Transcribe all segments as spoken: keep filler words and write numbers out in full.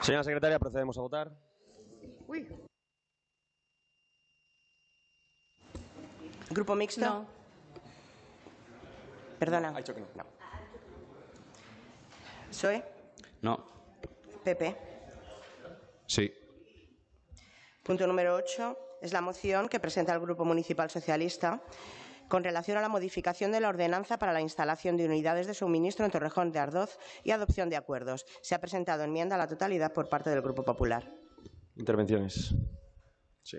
Señora secretaria, procedemos a votar. Uy. ¿Grupo mixto? No. Perdona. Ha dicho que no. No. ¿P S O E? No. ¿P P? Sí. Punto número ocho es la moción que presenta el Grupo Municipal Socialista con relación a la modificación de la ordenanza para la instalación de unidades de suministro en Torrejón de Ardoz y adopción de acuerdos. Se ha presentado enmienda a la totalidad por parte del Grupo Popular. Intervenciones. Sí.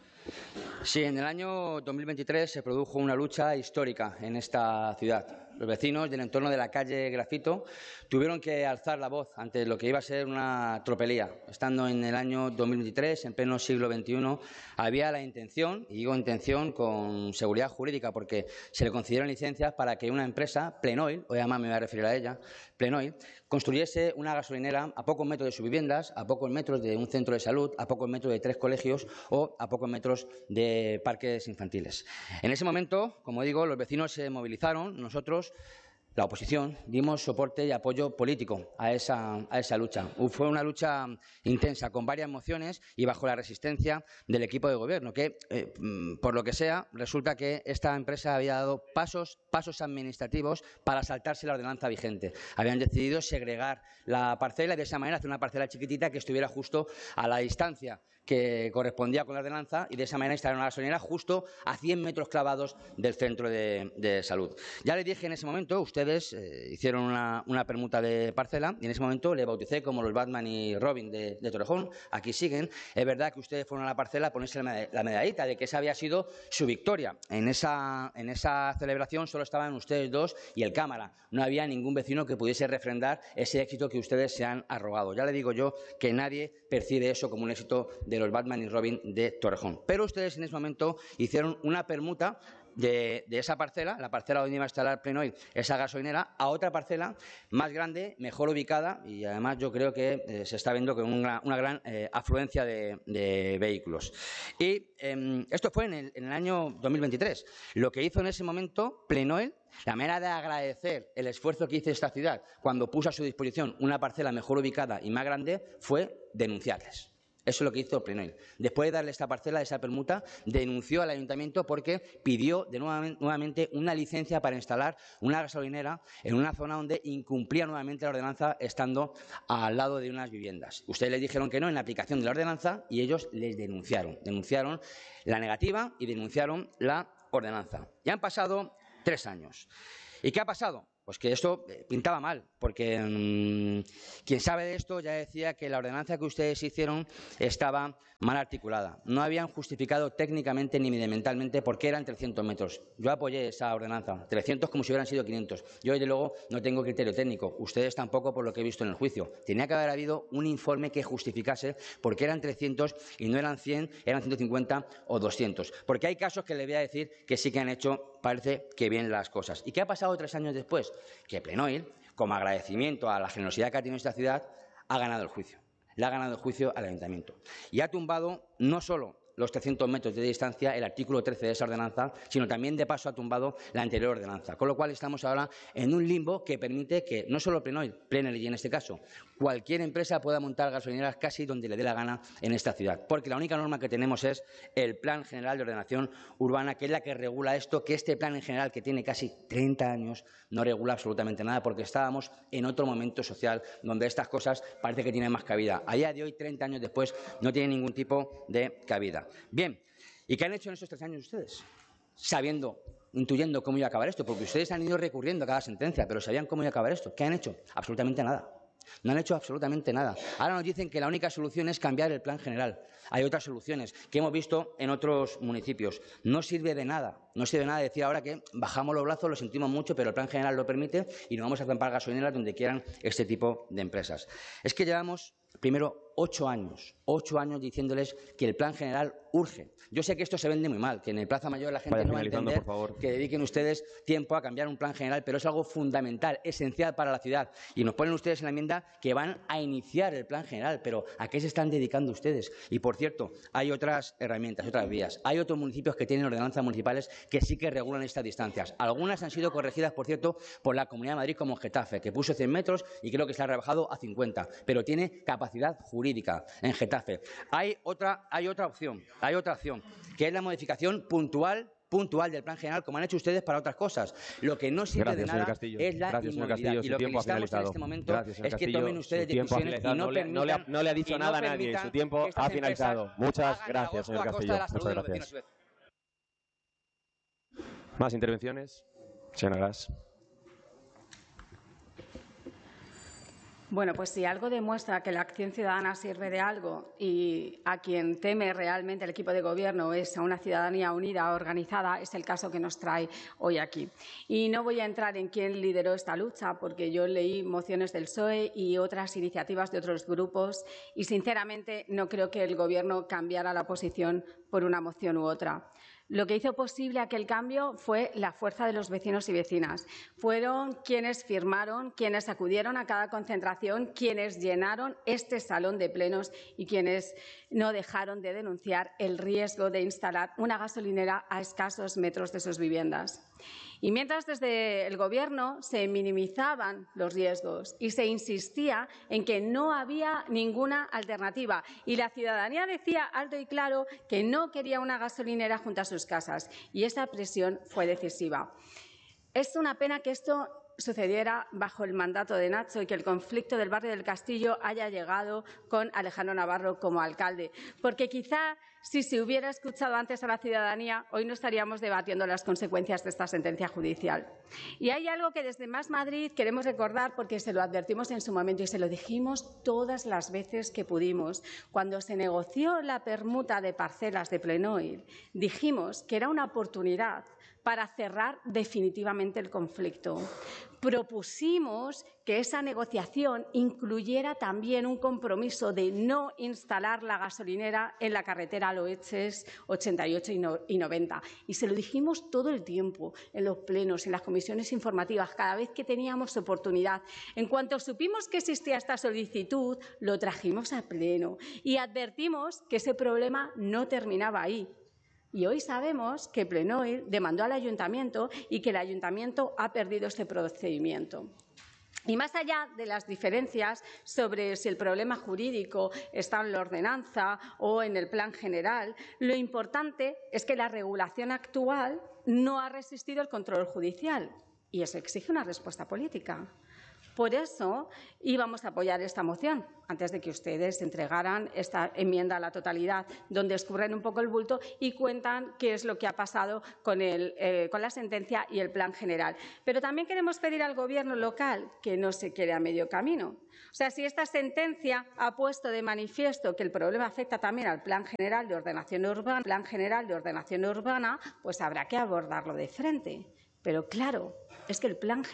Sí, en el año dos mil veintitrés se produjo una lucha histórica en esta ciudad. Los vecinos del entorno de la calle Grafito tuvieron que alzar la voz ante lo que iba a ser una tropelía. Estando en el año dos mil veintitrés, en pleno siglo veintiuno, había la intención, y digo intención con seguridad jurídica porque se le concedieron licencias para que una empresa, Plenoil, hoy además me voy a referir a ella, Plenoil, construyese una gasolinera a pocos metros de sus viviendas, a pocos metros de un centro de salud, a pocos metros de tres colegios o a pocos metros de parques infantiles. En ese momento, como digo, los vecinos se movilizaron. Nosotros, la oposición, dimos soporte y apoyo político a esa, a esa lucha. Fue una lucha intensa, con varias mociones y bajo la resistencia del equipo de gobierno, que, eh, por lo que sea, resulta que esta empresa había dado pasos, pasos administrativos para saltarse la ordenanza vigente. Habían decidido segregar la parcela y de esa manera hacer una parcela chiquitita que estuviera justo a la distancia que correspondía con la ordenanza y de esa manera instalar una gasolinera justo a cien metros clavados del centro de, de salud. Ya le dije en ese momento, ustedes eh, hicieron una, una permuta de parcela y en ese momento le bauticé como los Batman y Robin de, de Torrejón. Aquí siguen. Es verdad que ustedes fueron a la parcela a ponerse la, la medallita de que esa había sido su victoria. En esa, en esa celebración solo estaban ustedes dos y el cámara. No había ningún vecino que pudiese refrendar ese éxito que ustedes se han arrogado. Ya le digo yo que nadie percibe eso como un éxito de los Batman y Robin de Torrejón. Pero ustedes en ese momento hicieron una permuta de, de esa parcela, la parcela donde iba a instalar Plenoil esa gasolinera, a otra parcela más grande, mejor ubicada y además yo creo que eh, se está viendo con una, una gran eh, afluencia de, de vehículos. Y eh, esto fue en el, en el año dos mil veintitrés. Lo que hizo en ese momento Plenoil, la manera de agradecer el esfuerzo que hizo esta ciudad cuando puso a su disposición una parcela mejor ubicada y más grande, fue denunciarles. Eso es lo que hizo Plenoil. Después de darle esta parcela, esa permuta, denunció al ayuntamiento porque pidió de nuevamente, nuevamente una licencia para instalar una gasolinera en una zona donde incumplía nuevamente la ordenanza estando al lado de unas viviendas. Ustedes les dijeron que no en la aplicación de la ordenanza y ellos les denunciaron. Denunciaron la negativa y denunciaron la ordenanza. Ya han pasado tres años. ¿Y qué ha pasado? Pues que esto pintaba mal, porque mmm, quien sabe de esto ya decía que la ordenanza que ustedes hicieron estaba mal articulada. No habían justificado técnicamente ni medioambientalmente por qué eran trescientos metros. Yo apoyé esa ordenanza, trescientos como si hubieran sido quinientos. Yo, desde luego, no tengo criterio técnico. Ustedes tampoco, por lo que he visto en el juicio. Tenía que haber habido un informe que justificase por qué eran trescientos y no eran cien, eran ciento cincuenta o doscientos. Porque hay casos que les voy a decir que sí que han hecho, parece que bien las cosas. ¿Y qué ha pasado tres años después? Que Plenoil, como agradecimiento a la generosidad que ha tenido esta ciudad, ha ganado el juicio. Le ha ganado el juicio al ayuntamiento. Y ha tumbado no solo los trescientos metros de distancia, el artículo trece de esa ordenanza, sino también de paso ha tumbado la anterior ordenanza. Con lo cual estamos ahora en un limbo que permite que no solo Plenoil, Plenel y en este caso, cualquier empresa pueda montar gasolineras casi donde le dé la gana en esta ciudad. Porque la única norma que tenemos es el Plan General de Ordenación Urbana, que es la que regula esto, que este plan en general, que tiene casi treinta años, no regula absolutamente nada, porque estábamos en otro momento social donde estas cosas parece que tienen más cabida. A día de hoy, treinta años después, no tiene ningún tipo de cabida. Bien, ¿y qué han hecho en estos tres años ustedes? Sabiendo, intuyendo cómo iba a acabar esto, porque ustedes han ido recurriendo a cada sentencia, pero sabían cómo iba a acabar esto. ¿Qué han hecho? Absolutamente nada. No han hecho absolutamente nada. Ahora nos dicen que la única solución es cambiar el plan general. Hay otras soluciones que hemos visto en otros municipios. No sirve de nada. No sirve de nada decir ahora que bajamos los brazos, lo sentimos mucho, pero el plan general lo permite y nos vamos a zampar gasolineras donde quieran este tipo de empresas. Es que llevamos, primero, ocho años, ocho años diciéndoles que el plan general urge. Yo sé que esto se vende muy mal, que en el Plaza Mayor la gente Vaya no va a finalizando, entender por favor. que dediquen ustedes tiempo a cambiar un plan general, pero es algo fundamental, esencial para la ciudad. Y nos ponen ustedes en la enmienda que van a iniciar el plan general, pero ¿a qué se están dedicando ustedes? Y, por cierto, hay otras herramientas, otras vías. Hay otros municipios que tienen ordenanzas municipales que sí que regulan estas distancias. Algunas han sido corregidas, por cierto, por la Comunidad de Madrid, como Getafe, que puso cien metros y creo que se ha rebajado a cincuenta, pero tiene capacidad jurídica en Getafe. Hay otra, hay otra opción, hay otra opción, que es la modificación puntual puntual del plan general, como han hecho ustedes para otras cosas. Lo que no sirve Gracias, de nada Castillo. es la Gracias, señor inmovilidad. Castillo. Y Su lo que tiempo ha necesitamos en finalizado. este momento Gracias, señor es que Castillo. tomen ustedes Su tiempo ha decisiones y finalizado. no No le- no le ha- permitan, no le ha dicho y no nada a nadie. permitan Su tiempo que estas ha finalizado. empresas Muchas hagan el gracias, aborto señor a costa Castillo. de la salud Muchas de los vecinos gracias. y vecinas. ¿Más intervenciones? Señora Gras. Bueno, pues si algo demuestra que la acción ciudadana sirve de algo y a quien teme realmente el equipo de gobierno es a una ciudadanía unida, organizada, es el caso que nos trae hoy aquí. Y no voy a entrar en quién lideró esta lucha, porque yo leí mociones del P S O E y otras iniciativas de otros grupos y, sinceramente, no creo que el Gobierno cambiara la posición por una moción u otra. Lo que hizo posible aquel cambio fue la fuerza de los vecinos y vecinas. Fueron quienes firmaron, quienes acudieron a cada concentración, quienes llenaron este salón de plenos y quienes no dejaron de denunciar el riesgo de instalar una gasolinera a escasos metros de sus viviendas. Y mientras desde el Gobierno se minimizaban los riesgos y se insistía en que no había ninguna alternativa y la ciudadanía decía alto y claro que no quería una gasolinera junto a sus casas, y esa presión fue decisiva. Es una pena que esto sucediera bajo el mandato de Nacho y que el conflicto del barrio del Castillo haya llegado con Alejandro Navarro como alcalde, porque quizá si se hubiera escuchado antes a la ciudadanía, hoy no estaríamos debatiendo las consecuencias de esta sentencia judicial. Y hay algo que desde Más Madrid queremos recordar, porque se lo advertimos en su momento y se lo dijimos todas las veces que pudimos. Cuando se negoció la permuta de parcelas de Plenoil, dijimos que era una oportunidad para cerrar definitivamente el conflicto. Propusimos que esa negociación incluyera también un compromiso de no instalar la gasolinera en la carretera Loeches ochenta y ocho y noventa. Y se lo dijimos todo el tiempo, en los plenos, en las comisiones informativas, cada vez que teníamos oportunidad. En cuanto supimos que existía esta solicitud, lo trajimos a pleno y advertimos que ese problema no terminaba ahí. Y hoy sabemos que Plenoil demandó al Ayuntamiento y que el Ayuntamiento ha perdido este procedimiento. Y más allá de las diferencias sobre si el problema jurídico está en la ordenanza o en el plan general, lo importante es que la regulación actual no ha resistido el control judicial y eso exige una respuesta política. Por eso íbamos a apoyar esta moción, antes de que ustedes entregaran esta enmienda a la totalidad, donde escurren un poco el bulto y cuentan qué es lo que ha pasado con, el, eh, con la sentencia y el plan general. Pero también queremos pedir al Gobierno local que no se quede a medio camino. O sea, si esta sentencia ha puesto de manifiesto que el problema afecta también al Plan General de Ordenación Urbana, Plan General de Ordenación Urbana, pues habrá que abordarlo de frente. Pero claro, es que el Plan